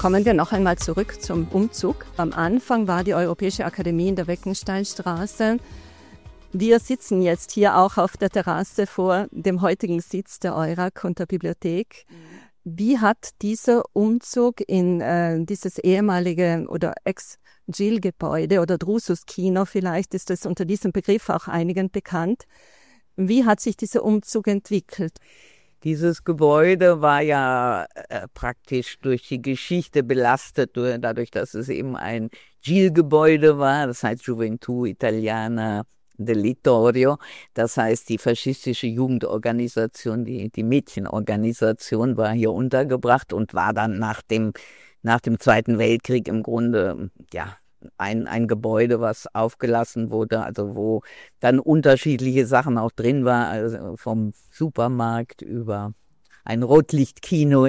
Kommen wir noch einmal zurück zum Umzug. Am Anfang war die Europäische Akademie in der Weckensteinstraße. Wir sitzen jetzt hier auch auf der Terrasse vor dem heutigen Sitz der EURAC und der Bibliothek. Wie hat dieser Umzug in dieses ehemalige oder Ex-GIL-Gebäude oder Drusus-Kino, vielleicht ist es unter diesem Begriff auch einigen bekannt, wie hat sich dieser Umzug entwickelt? Dieses Gebäude war ja praktisch durch die Geschichte belastet, dadurch, dass es eben ein GIL-Gebäude war, das heißt Gioventù Italiana del Littorio, das heißt die faschistische Jugendorganisation, die Mädchenorganisation war hier untergebracht und war dann nach dem Zweiten Weltkrieg im Grunde, ja, ein Gebäude, was aufgelassen wurde, also wo dann unterschiedliche Sachen auch drin war, also vom Supermarkt über ein Rotlichtkino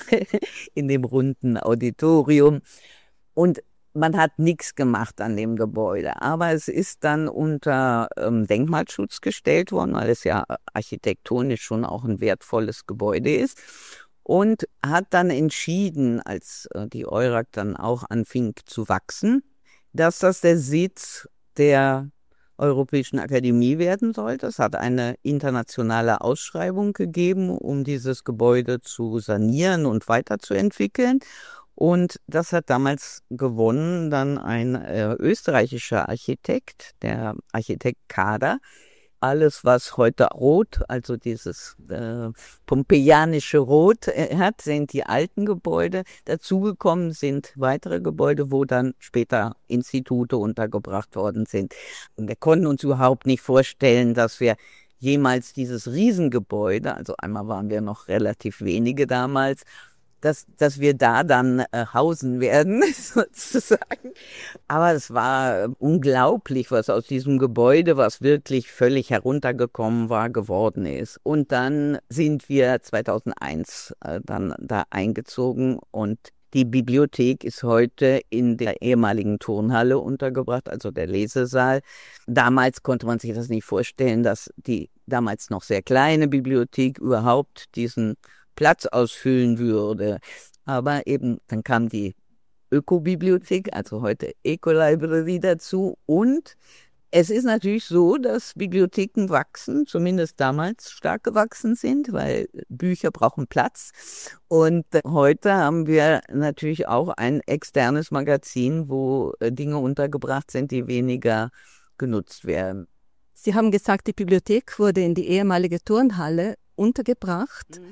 in dem runden Auditorium. Und man hat nichts gemacht an dem Gebäude, aber es ist dann unter Denkmalschutz gestellt worden, weil es ja architektonisch schon auch ein wertvolles Gebäude ist. Und hat dann entschieden, als die EURAC dann auch anfing zu wachsen, dass das der Sitz der Europäischen Akademie werden sollte. Es hat eine internationale Ausschreibung gegeben, um dieses Gebäude zu sanieren und weiterzuentwickeln. Und das hat damals gewonnen dann ein österreichischer Architekt, der Architekt Kader. Alles, was heute rot, also dieses pompeianische Rot hat, sind die alten Gebäude. Dazugekommen sind weitere Gebäude, wo dann später Institute untergebracht worden sind. Und wir konnten uns überhaupt nicht vorstellen, dass wir jemals dieses Riesengebäude, also einmal waren wir noch relativ wenige damals, dass wir da dann hausen werden, sozusagen. Aber es war unglaublich, was aus diesem Gebäude, was wirklich völlig heruntergekommen war, geworden ist. Und dann sind wir 2001 dann da eingezogen und die Bibliothek ist heute in der ehemaligen Turnhalle untergebracht, also der Lesesaal. Damals konnte man sich das nicht vorstellen, dass die damals noch sehr kleine Bibliothek überhaupt diesen Platz ausfüllen würde. Aber eben, dann kam die Ökobibliothek, also heute Ecolibrary dazu. Und es ist natürlich so, dass Bibliotheken wachsen, zumindest damals stark gewachsen sind, weil Bücher brauchen Platz. Und heute haben wir natürlich auch ein externes Magazin, wo Dinge untergebracht sind, die weniger genutzt werden. Sie haben gesagt, die Bibliothek wurde in die ehemalige Turnhalle untergebracht.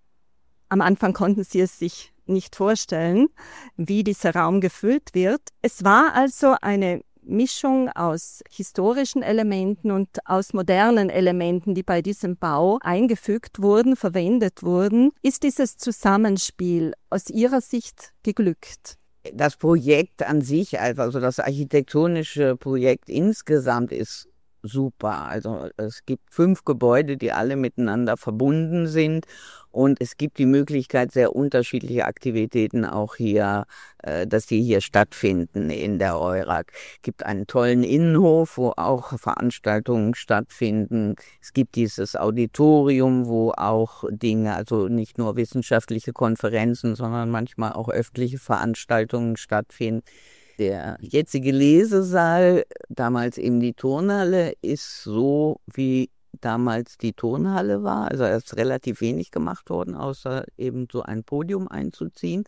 Am Anfang konnten Sie es sich nicht vorstellen, wie dieser Raum gefüllt wird. Es war also eine Mischung aus historischen Elementen und aus modernen Elementen, die bei diesem Bau eingefügt wurden, verwendet wurden. Ist dieses Zusammenspiel aus Ihrer Sicht geglückt? Das Projekt an sich, also das architektonische Projekt insgesamt ist super. Also es gibt 5 Gebäude, die alle miteinander verbunden sind und es gibt die Möglichkeit, sehr unterschiedliche Aktivitäten auch hier, dass die hier stattfinden in der EURAC. Es gibt einen tollen Innenhof, wo auch Veranstaltungen stattfinden. Es gibt dieses Auditorium, wo auch Dinge, also nicht nur wissenschaftliche Konferenzen, sondern manchmal auch öffentliche Veranstaltungen stattfinden. Der jetzige Lesesaal, damals eben die Turnhalle, ist so, wie damals die Turnhalle war. Also es ist relativ wenig gemacht worden, außer eben so ein Podium einzuziehen.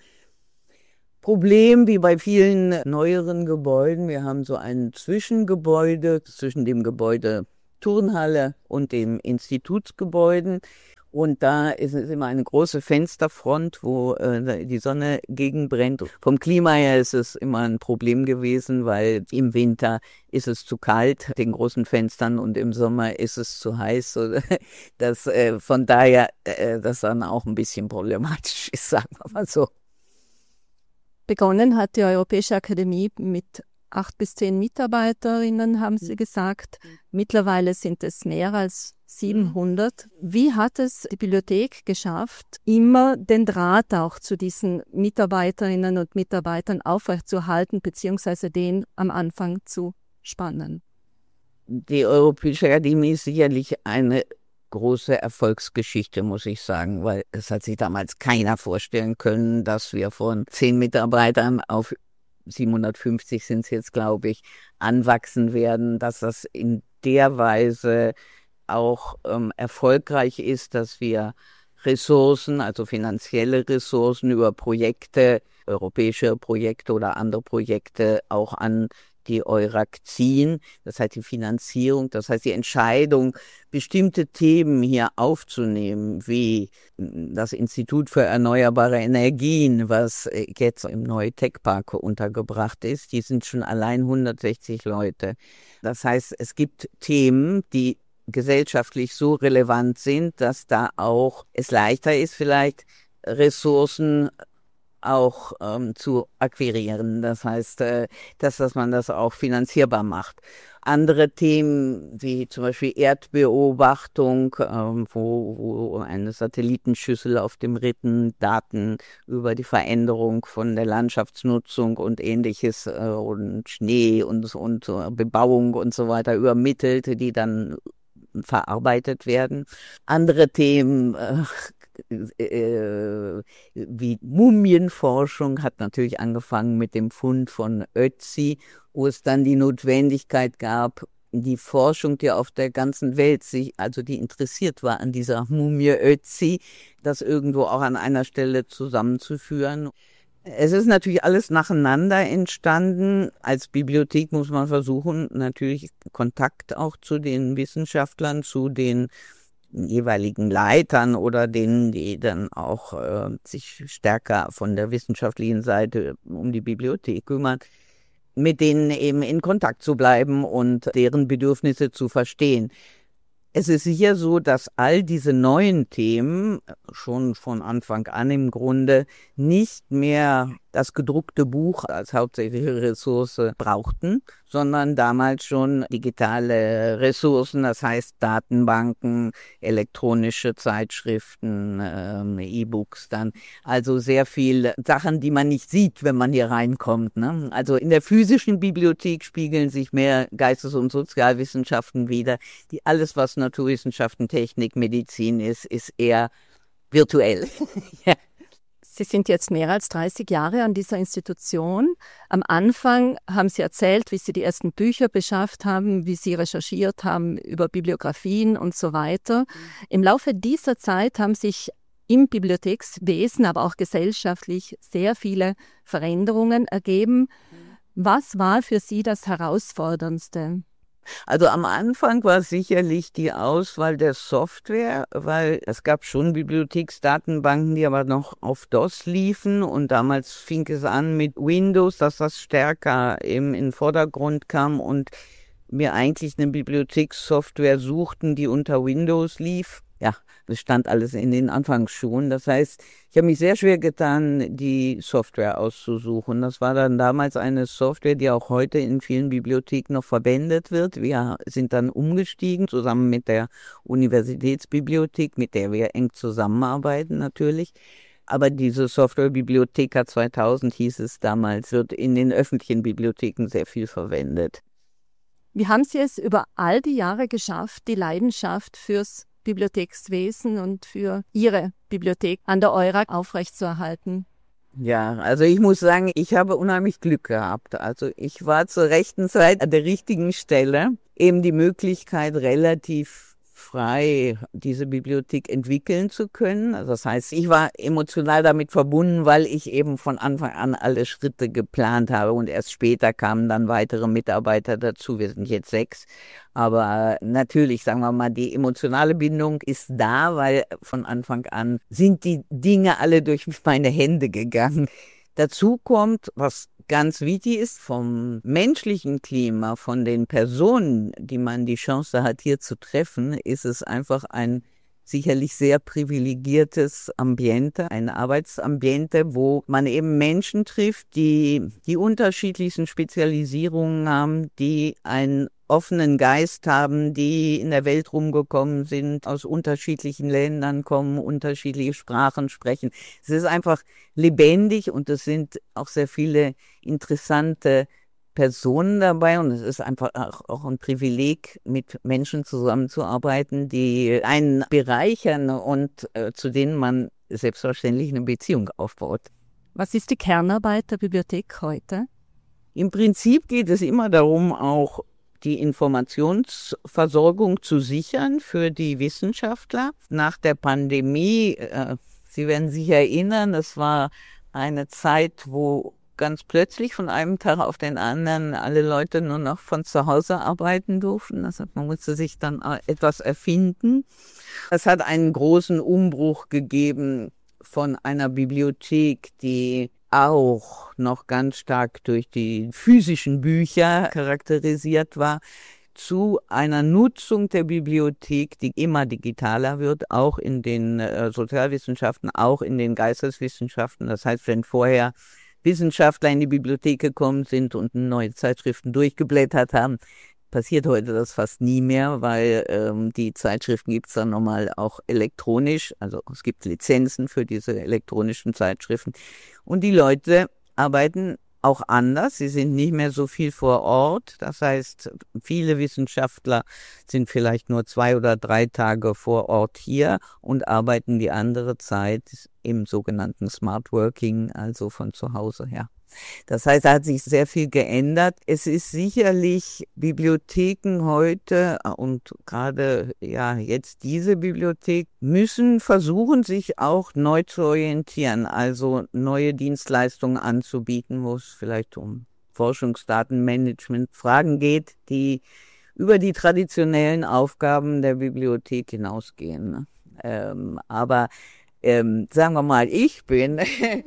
Problem, wie bei vielen neueren Gebäuden, wir haben so ein Zwischengebäude zwischen dem Gebäude Turnhalle und dem Institutsgebäuden. Und da ist es immer eine große Fensterfront, wo die Sonne gegenbrennt. Vom Klima her ist es immer ein Problem gewesen, weil im Winter ist es zu kalt, den großen Fenstern, und im Sommer ist es zu heiß. Dass von daher das dann auch ein bisschen problematisch ist, sagen wir mal so. Begonnen hat die Europäische Akademie mit 8 bis 10 Mitarbeiterinnen, haben Sie gesagt. Mittlerweile sind es mehr als 700. Wie hat es die Bibliothek geschafft, immer den Draht auch zu diesen Mitarbeiterinnen und Mitarbeitern aufrechtzuerhalten, beziehungsweise den am Anfang zu spannen? Die Europäische Akademie ist sicherlich eine große Erfolgsgeschichte, muss ich sagen, weil es hat sich damals keiner vorstellen können, dass wir von 10 Mitarbeitern auf 750 sind es jetzt, glaube ich, anwachsen werden, dass das in der Weise auch erfolgreich ist, dass wir Ressourcen, also finanzielle Ressourcen über Projekte, europäische Projekte oder andere Projekte auch an die EURAC ziehen. Das heißt die Finanzierung, das heißt die Entscheidung, bestimmte Themen hier aufzunehmen, wie das Institut für erneuerbare Energien, was jetzt im neuen Tech-Park untergebracht ist. Die sind schon allein 160 Leute. Das heißt, es gibt Themen, die gesellschaftlich so relevant sind, dass da auch es leichter ist, vielleicht Ressourcen auch zu akquirieren. Das heißt, dass man das auch finanzierbar macht. Andere Themen wie zum Beispiel Erdbeobachtung, wo eine Satellitenschüssel auf dem Ritten Daten über die Veränderung von der Landschaftsnutzung und Ähnliches und Schnee und Bebauung und so weiter übermittelt, die dann verarbeitet werden. Andere Themen wie Mumienforschung hat natürlich angefangen mit dem Fund von Ötzi, wo es dann die Notwendigkeit gab, die Forschung, die auf der ganzen Welt die interessiert war an dieser Mumie Ötzi, das irgendwo auch an einer Stelle zusammenzuführen. Es ist natürlich alles nacheinander entstanden. Als Bibliothek muss man versuchen, natürlich Kontakt auch zu den Wissenschaftlern, zu den jeweiligen Leitern oder denen, die dann auch sich stärker von der wissenschaftlichen Seite um die Bibliothek kümmern, mit denen eben in Kontakt zu bleiben und deren Bedürfnisse zu verstehen. Es ist sicher so, dass all diese neuen Themen schon von Anfang an im Grunde nicht mehr das gedruckte Buch als hauptsächliche Ressource brauchten, sondern damals schon digitale Ressourcen, das heißt Datenbanken, elektronische Zeitschriften, E-Books dann. Also sehr viel Sachen, die man nicht sieht, wenn man hier reinkommt, ne? Also in der physischen Bibliothek spiegeln sich mehr Geistes- und Sozialwissenschaften wider. Alles, was Naturwissenschaften, Technik, Medizin ist eher virtuell. Ja. Sie sind jetzt mehr als 30 Jahre an dieser Institution. Am Anfang haben Sie erzählt, wie Sie die ersten Bücher beschafft haben, wie Sie recherchiert haben über Bibliografien und so weiter. Im Laufe dieser Zeit haben sich im Bibliothekswesen, aber auch gesellschaftlich sehr viele Veränderungen ergeben. Was war für Sie das Herausforderndste? Also am Anfang war sicherlich die Auswahl der Software, weil es gab schon Bibliotheksdatenbanken, die aber noch auf DOS liefen und damals fing es an mit Windows, dass das stärker eben in den Vordergrund kam und wir eigentlich eine Bibliothekssoftware suchten, die unter Windows lief. Ja, das stand alles in den Anfangsschuhen. Das heißt, ich habe mich sehr schwer getan, die Software auszusuchen. Das war dann damals eine Software, die auch heute in vielen Bibliotheken noch verwendet wird. Wir sind dann umgestiegen, zusammen mit der Universitätsbibliothek, mit der wir eng zusammenarbeiten natürlich. Aber diese Software Bibliotheca 2000 hieß es damals, wird in den öffentlichen Bibliotheken sehr viel verwendet. Wie haben Sie es über all die Jahre geschafft, die Leidenschaft fürs Bibliothekswesen und für Ihre Bibliothek an der EURAC aufrechtzuerhalten? Ja, also ich muss sagen, ich habe unheimlich Glück gehabt. Also ich war zur rechten Zeit an der richtigen Stelle. Eben die Möglichkeit, relativ frei diese Bibliothek entwickeln zu können. Also das heißt, ich war emotional damit verbunden, weil ich eben von Anfang an alle Schritte geplant habe und erst später kamen dann weitere Mitarbeiter dazu. Wir sind jetzt 6. Aber natürlich, sagen wir mal, die emotionale Bindung ist da, weil von Anfang an sind die Dinge alle durch meine Hände gegangen. Dazu kommt, was ganz wichtig ist, vom menschlichen Klima, von den Personen, die man die Chance hat, hier zu treffen, ist es einfach ein sicherlich sehr privilegiertes Ambiente, ein Arbeitsambiente, wo man eben Menschen trifft, die die unterschiedlichsten Spezialisierungen haben, die einen offenen Geist haben, die in der Welt rumgekommen sind, aus unterschiedlichen Ländern kommen, unterschiedliche Sprachen sprechen. Es ist einfach lebendig und es sind auch sehr viele interessante Personen dabei und es ist einfach auch ein Privileg, mit Menschen zusammenzuarbeiten, die einen bereichern und zu denen man selbstverständlich eine Beziehung aufbaut. Was ist die Kernarbeit der Bibliothek heute? Im Prinzip geht es immer darum, auch die Informationsversorgung zu sichern für die Wissenschaftler. Nach der Pandemie, Sie werden sich erinnern, das war eine Zeit, wo ganz plötzlich von einem Tag auf den anderen alle Leute nur noch von zu Hause arbeiten durften. Also man musste sich dann etwas erfinden. Es hat einen großen Umbruch gegeben von einer Bibliothek, die auch noch ganz stark durch die physischen Bücher charakterisiert war, zu einer Nutzung der Bibliothek, die immer digitaler wird, auch in den Sozialwissenschaften, auch in den Geisteswissenschaften. Das heißt, wenn vorher Wissenschaftler in die Bibliothek gekommen sind und neue Zeitschriften durchgeblättert haben, passiert heute das fast nie mehr, weil die Zeitschriften gibt es dann nochmal auch elektronisch. Also es gibt Lizenzen für diese elektronischen Zeitschriften. Und die Leute arbeiten auch anders. Sie sind nicht mehr so viel vor Ort. Das heißt, viele Wissenschaftler sind vielleicht nur 2 oder 3 Tage vor Ort hier und arbeiten die andere Zeit im sogenannten Smart Working, also von zu Hause her. Das heißt, da hat sich sehr viel geändert. Es ist sicherlich Bibliotheken heute und gerade jetzt diese Bibliothek müssen versuchen, sich auch neu zu orientieren, also neue Dienstleistungen anzubieten, wo es vielleicht um Forschungsdatenmanagement Fragen geht, die über die traditionellen Aufgaben der Bibliothek hinausgehen. Aber sagen wir mal, ich bin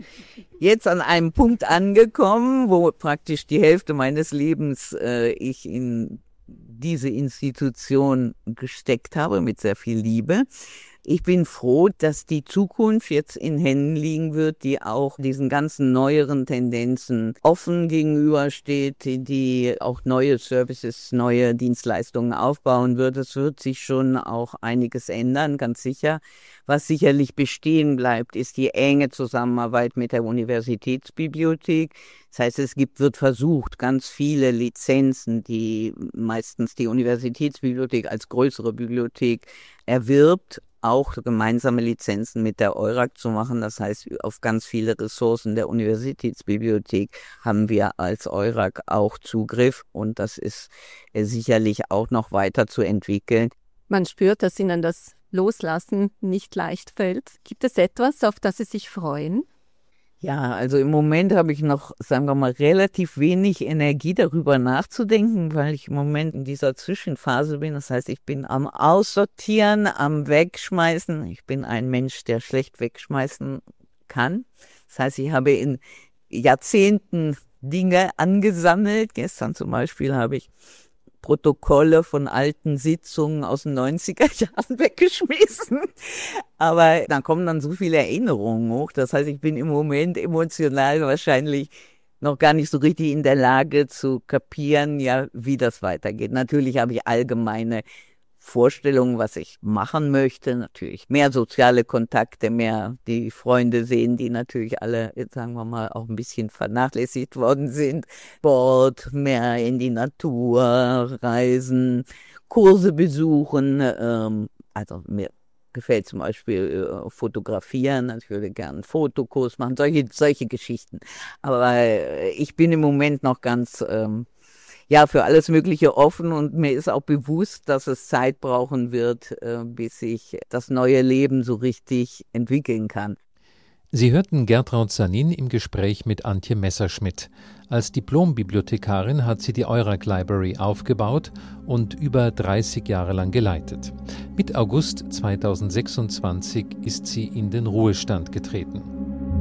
jetzt an einem Punkt angekommen, wo praktisch die Hälfte meines Lebens ich in diese Institution gesteckt habe mit sehr viel Liebe. Ich bin froh, dass die Zukunft jetzt in Händen liegen wird, die auch diesen ganzen neueren Tendenzen offen gegenübersteht, die auch neue Services, neue Dienstleistungen aufbauen wird. Es wird sich schon auch einiges ändern, ganz sicher. Was sicherlich bestehen bleibt, ist die enge Zusammenarbeit mit der Universitätsbibliothek. Das heißt, wird versucht, ganz viele Lizenzen, die meistens die Universitätsbibliothek als größere Bibliothek erwirbt, auch gemeinsame Lizenzen mit der EURAC zu machen. Das heißt, auf ganz viele Ressourcen der Universitätsbibliothek haben wir als EURAC auch Zugriff und das ist sicherlich auch noch weiter zu entwickeln. Man spürt, dass Ihnen das Loslassen nicht leicht fällt. Gibt es etwas, auf das Sie sich freuen? Ja, also im Moment habe ich noch, sagen wir mal, relativ wenig Energie darüber nachzudenken, weil ich im Moment in dieser Zwischenphase bin. Das heißt, ich bin am Aussortieren, am Wegschmeißen. Ich bin ein Mensch, der schlecht wegschmeißen kann. Das heißt, ich habe in Jahrzehnten Dinge angesammelt. Gestern zum Beispiel habe ich Protokolle von alten Sitzungen aus den 90er Jahren weggeschmissen. Aber da kommen dann so viele Erinnerungen hoch. Das heißt, ich bin im Moment emotional wahrscheinlich noch gar nicht so richtig in der Lage zu kapieren, wie das weitergeht. Natürlich habe ich allgemeine Vorstellungen, was ich machen möchte. Natürlich mehr soziale Kontakte, mehr die Freunde sehen, die natürlich alle, jetzt sagen wir mal, auch ein bisschen vernachlässigt worden sind. Sport, mehr in die Natur reisen, Kurse besuchen. Also mir gefällt zum Beispiel fotografieren, ich würde gerne einen Fotokurs machen, solche Geschichten. Aber ich bin im Moment noch ganz für alles Mögliche offen und mir ist auch bewusst, dass es Zeit brauchen wird, bis sich das neue Leben so richtig entwickeln kann. Sie hörten Gertraud Sanin im Gespräch mit Antje Messerschmidt. Als Diplombibliothekarin hat sie die EURAC Library aufgebaut und über 30 Jahre lang geleitet. Mit August 2026 ist sie in den Ruhestand getreten.